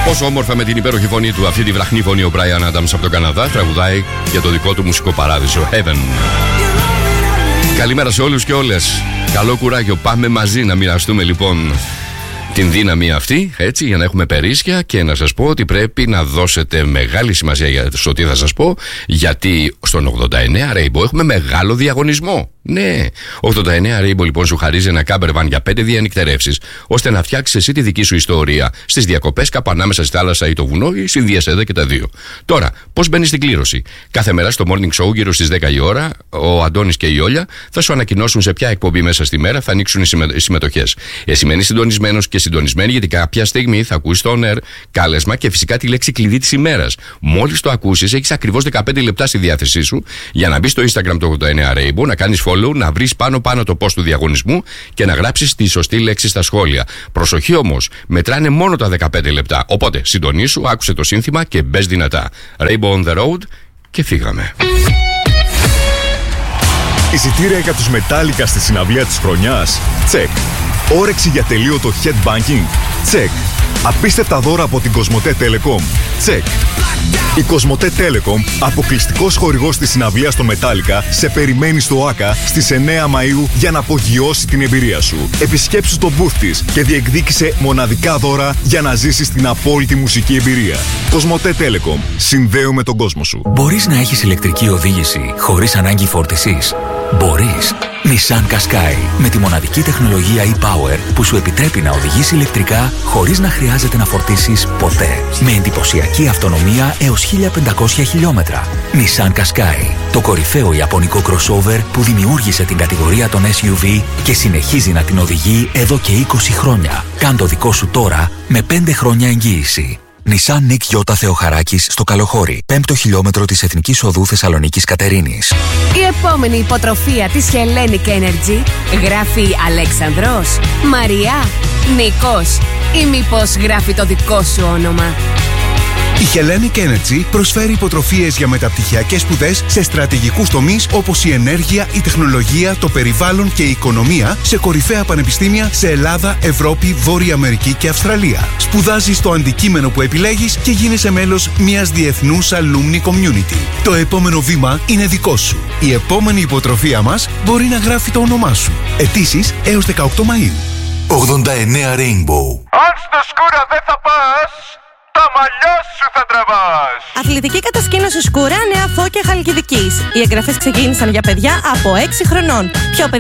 Πόσο όμορφα με την υπέροχη φωνή του, αυτή τη βραχνή φωνή, ο Brian Adams από τον Καναδά τραγουδάει για το δικό του μουσικό παράδεισο, Heaven. Καλημέρα σε όλους και όλες. Καλό κουράγιο, πάμε μαζί να μοιραστούμε λοιπόν την δύναμη αυτή, έτσι, για να έχουμε περίσσια. Και να σας πω ότι πρέπει να δώσετε μεγάλη σημασία στο τι θα σας πω, γιατί στον 89 Rainbow έχουμε μεγάλο διαγωνισμό. Ναι, 89 Rainbow λοιπόν σου χαρίζει ένα camper van για 5 διανυκτερεύσεις, ώστε να φτιάξεις εσύ τη δική σου ιστορία στις διακοπές κάπου ανάμεσα στη θάλασσα ή το βουνό ή συνδυασέ και τα δύο. Τώρα, πώς μπαίνεις στην κλήρωση? Κάθε μέρα στο morning show γύρω στις 10 η ώρα, ο Αντώνης και η Όλια θα σου ανακοινώσουν σε ποια εκπομπή μέσα στη μέρα θα ανοίξουν οι συμμετοχές. Εσύ μένεις συντονισμένος και συντονισμένη, γιατί κάποια στιγμή θα ακούσεις το on air κάλεσμα και φυσικά τη λέξη κλειδί της ημέρας. Μόλις το ακούσεις, έχεις ακριβώς 15 λεπτά στη διάθεσή σου για να μπεις στο Instagram του 89 Rainbow, να κάνεις follow, να βρεις πάνω το post του διαγωνισμού και να γράψεις τη σωστή λέξη στα σχόλια. Προσοχή όμως, μετράνε μόνο τα 15 λεπτά. Οπότε συντονίσου, άκουσε το σύνθημα και μπες δυνατά. Rainbow on the road και φύγαμε. Εισιτήρια για τους Metallica στη συναυλία της χρονιάς? Τσεκ. Όρεξη για τελείωτο headbanking? Τσεκ. Απίστευτα δώρα από την Κοσμοτέ Telecom? Τσεκ. Η Κοσμοτέ Telecom, αποκλειστικός χορηγός της συναυλίας των Metallica, σε περιμένει στο ΆΚΑ στις 9 Μαΐου για να απογειώσει την εμπειρία σου. Επισκέψου το booth της και διεκδίκησε μοναδικά δώρα για να ζήσεις την απόλυτη μουσική εμπειρία. Κοσμοτέ Telecom. Συνδέουμε τον κόσμο σου. Μπορείς να έχεις ηλεκτρική οδήγηση χωρίς ανάγκη φόρτισης? Μπορείς. Nissan Qashqai, με τη μοναδική τεχνολογία e-Power που σου επιτρέπει να οδηγείς ηλεκτρικά χωρίς να χρειάζεται να φορτίσεις ποτέ. Με εντυπωσιακή αυτονομία έως 1500 χιλιόμετρα. Nissan Qashqai, το κορυφαίο ιαπωνικό crossover που δημιούργησε την κατηγορία των SUV και συνεχίζει να την οδηγεί εδώ και 20 χρόνια. Κάν το δικό σου τώρα με 5 χρόνια εγγύηση. Nissan Νικ Γιώτα Θεοχαράκης στο Καλοχώρι, 5ο χιλιόμετρο της Εθνικής Οδού Θεσσαλονίκης Κατερίνης. Η επόμενη υποτροφία της Hellenic Energy γράφει Αλέξανδρος, Μαριά, Νικός ή μήπως γράφει το δικό σου όνομα? Η Hellenic Energy προσφέρει υποτροφίες για μεταπτυχιακές σπουδές σε στρατηγικούς τομείς όπως η ενέργεια, η τεχνολογία, το περιβάλλον και η οικονομία σε κορυφαία πανεπιστήμια σε Ελλάδα, Ευρώπη, Βόρεια Αμερική και Αυστραλία. Σπουδάζεις το αντικείμενο που επιλέγεις και γίνεσαι μέλος μιας διεθνούς alumni community. Το επόμενο βήμα είναι δικό σου. Η επόμενη υποτροφία μας μπορεί να γράφει το όνομά σου. Αιτήσεις έως 18 Μαΐου. 89 Rainbow. Αν στο σκούρα δεν θα πας, τα μαλλιά σου θα τραβάς. Αθλητική κατασκήνωση Σκούρα, Νέα Φώκια Χαλκιδικής. Οι εγγραφές ξεκίνησαν για παιδιά από 6 χρονών. Πιο